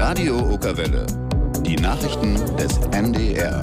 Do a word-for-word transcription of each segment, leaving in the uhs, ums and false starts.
Radio Okerwelle. Die Nachrichten des M D R.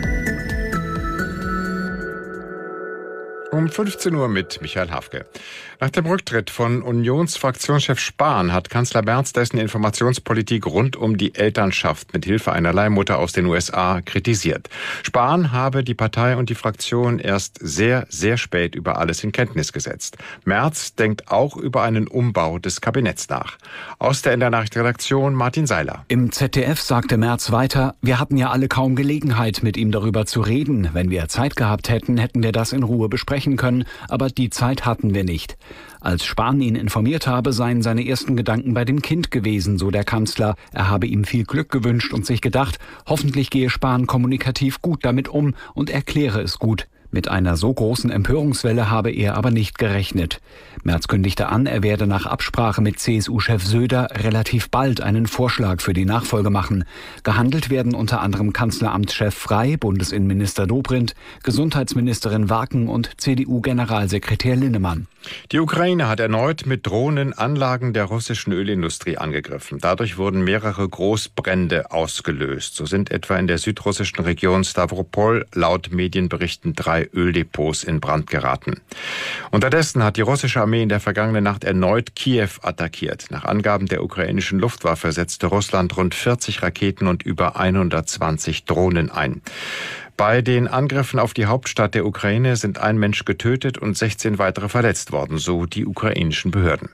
Um fünfzehn Uhr mit Michael Hafke. Nach dem Rücktritt von Unionsfraktionschef Spahn hat Kanzler Merz dessen Informationspolitik rund um die Elternschaft mit Hilfe einer Leihmutter aus den U S A kritisiert. Spahn habe die Partei und die Fraktion erst sehr, sehr spät über alles in Kenntnis gesetzt. Merz denkt auch über einen Umbau des Kabinetts nach. Aus der N D R-Nachrichtenredaktion Martin Seiler. Im Z D F sagte Merz weiter, wir hatten ja alle kaum Gelegenheit, mit ihm darüber zu reden. Wenn wir Zeit gehabt hätten, hätten wir das in Ruhe besprechen können, aber die Zeit hatten wir nicht. Als Spahn ihn informiert habe, seien seine ersten Gedanken bei dem Kind gewesen, so der Kanzler. Er habe ihm viel Glück gewünscht und sich gedacht, hoffentlich gehe Spahn kommunikativ gut damit um und erkläre es gut. Mit einer so großen Empörungswelle habe er aber nicht gerechnet. Merz kündigte an, er werde nach Absprache mit C S U-Chef Söder relativ bald einen Vorschlag für die Nachfolge machen. Gehandelt werden unter anderem Kanzleramtschef Frey, Bundesinnenminister Dobrindt, Gesundheitsministerin Waken und C D U-Generalsekretär Linnemann. Die Ukraine hat erneut mit Drohnen Anlagen der russischen Ölindustrie angegriffen. Dadurch wurden mehrere Großbrände ausgelöst. So sind etwa in der südrussischen Region Stavropol laut Medienberichten drei Öldepots in Brand geraten. Unterdessen hat die russische Armee in der vergangenen Nacht erneut Kiew attackiert. Nach Angaben der ukrainischen Luftwaffe setzte Russland rund vierzig Raketen und über hundertzwanzig Drohnen ein. Bei den Angriffen auf die Hauptstadt der Ukraine sind ein Mensch getötet und sechzehn weitere verletzt worden, so die ukrainischen Behörden.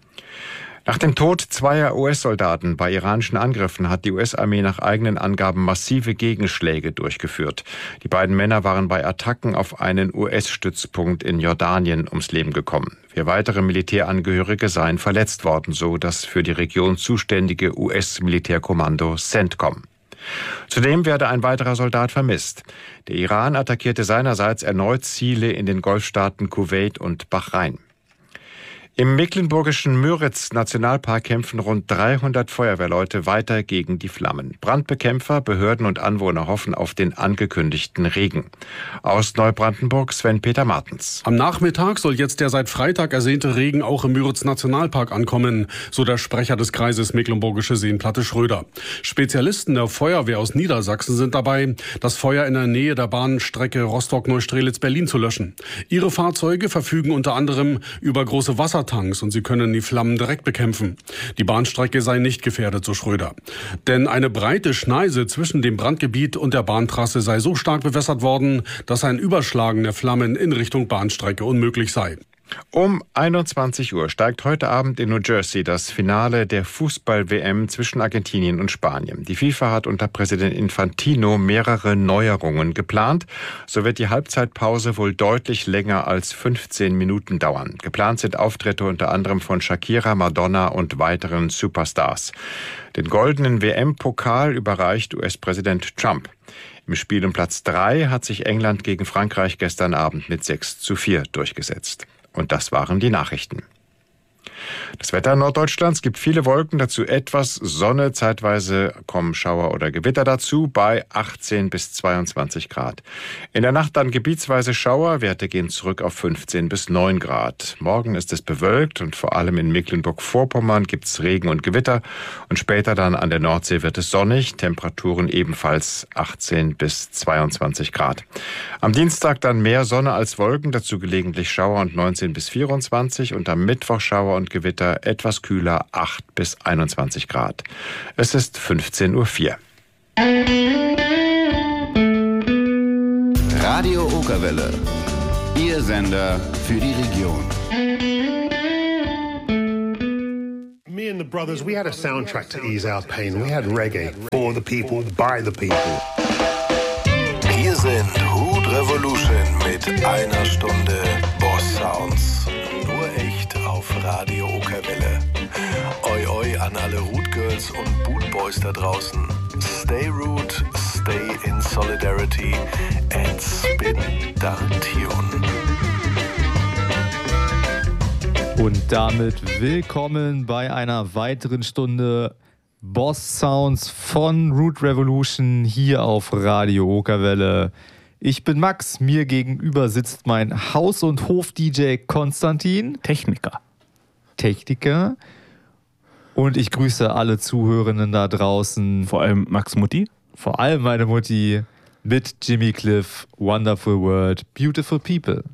Nach dem Tod zweier U S-Soldaten bei iranischen Angriffen hat die U S-Armee nach eigenen Angaben massive Gegenschläge durchgeführt. Die beiden Männer waren bei Attacken auf einen U S-Stützpunkt in Jordanien ums Leben gekommen. Vier weitere Militärangehörige seien verletzt worden, so das für die Region zuständige U S-Militärkommando CENTCOM. Zudem werde ein weiterer Soldat vermisst. Der Iran attackierte seinerseits erneut Ziele in den Golfstaaten Kuwait und Bahrain. Im mecklenburgischen Müritz-Nationalpark kämpfen rund dreihundert Feuerwehrleute weiter gegen die Flammen. Brandbekämpfer, Behörden und Anwohner hoffen auf den angekündigten Regen. Aus Neubrandenburg Sven-Peter Martens. Am Nachmittag soll jetzt der seit Freitag ersehnte Regen auch im Müritz-Nationalpark ankommen, so der Sprecher des Kreises Mecklenburgische Seenplatte Schröder. Spezialisten der Feuerwehr aus Niedersachsen sind dabei, das Feuer in der Nähe der Bahnstrecke Rostock-Neustrelitz-Berlin zu löschen. Ihre Fahrzeuge verfügen unter anderem über große Wassertanks und sie können die Flammen direkt bekämpfen. Die Bahnstrecke sei nicht gefährdet, so Schröder. Denn eine breite Schneise zwischen dem Brandgebiet und der Bahntrasse sei so stark bewässert worden, dass ein Überschlagen der Flammen in Richtung Bahnstrecke unmöglich sei. Um einundzwanzig Uhr steigt heute Abend in New Jersey das Finale der Fußball-W M zwischen Argentinien und Spanien. Die FIFA hat unter Präsident Infantino mehrere Neuerungen geplant. So wird die Halbzeitpause wohl deutlich länger als fünfzehn Minuten dauern. Geplant sind Auftritte unter anderem von Shakira, Madonna und weiteren Superstars. Den goldenen W M-Pokal überreicht U S-Präsident Trump. Im Spiel um Platz drei hat sich England gegen Frankreich gestern Abend mit sechs zu vier durchgesetzt. Und das waren die Nachrichten. Das Wetter Norddeutschlands gibt viele Wolken, dazu etwas Sonne, zeitweise kommen Schauer oder Gewitter dazu, bei achtzehn bis zweiundzwanzig Grad. In der Nacht dann gebietsweise Schauer, Werte gehen zurück auf fünfzehn bis neun Grad. Morgen ist es bewölkt und vor allem in Mecklenburg-Vorpommern gibt es Regen und Gewitter und später dann an der Nordsee wird es sonnig, Temperaturen ebenfalls achtzehn bis zweiundzwanzig Grad. Am Dienstag dann mehr Sonne als Wolken, dazu gelegentlich Schauer und neunzehn bis vierundzwanzig und am Mittwoch Schauer und Gewitter etwas kühler, acht bis einundzwanzig Grad. Es ist fünfzehn Uhr vier. Radio Okerwelle. Ihr Sender für die Region. Me and the brothers, we had a soundtrack to ease our pain. We had reggae for the people, by the people. Hier sind Root Revolution mit einer Stunde Boss Sounds. Nur echt auf Radio Okerwelle. Oi oi an alle Root Girls und Boot Boys da draußen. Stay root, stay in solidarity and spin that tune. Und damit willkommen bei einer weiteren Stunde Boss Sounds von Root Revolution hier auf Radio Okerwelle. Ich bin Max, mir gegenüber sitzt mein Haus- und Hof-D J Konstantin. Techniker. Techniker. Und ich grüße alle Zuhörenden da draußen. Vor allem Max Mutti. Vor allem meine Mutti mit Jimmy Cliff, Wonderful World, Beautiful People.